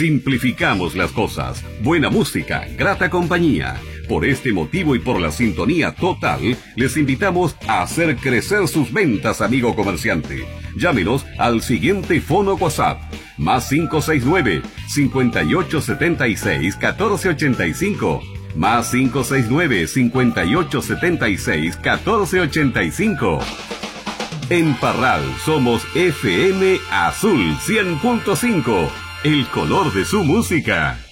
Simplificamos las cosas. Buena música, grata compañía. Por este motivo y por la sintonía total, les invitamos a hacer crecer sus ventas, amigo comerciante. Llámenos al siguiente fono WhatsApp, más 569-5876-1485, más 569-5876-1485. En Parral somos FM Azul 100.5, el color de su música.